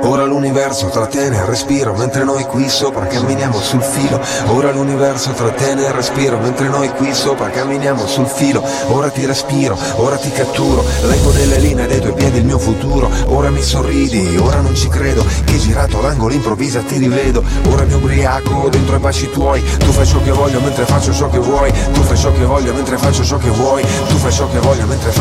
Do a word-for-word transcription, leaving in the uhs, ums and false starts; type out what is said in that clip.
Ora l'universo trattiene il respiro mentre noi qui sopra camminiamo sul filo. Ora l'universo trattiene il respiro mentre noi qui sopra camminiamo sul filo. Ora ti respiro, ora ti catturo, leggo delle linee dei tuoi piedi il mio futuro. Ora mi sorridi, ora non ci credo, che girato l'angolo improvvisa ti rivedo. Ora mi ubriaco dentro i baci tuoi. Tu fai ciò che voglio mentre faccio ciò che vuoi. Tu fai ciò che voglio mentre faccio ciò che vuoi. Tu fai ciò che voglio mentre faccio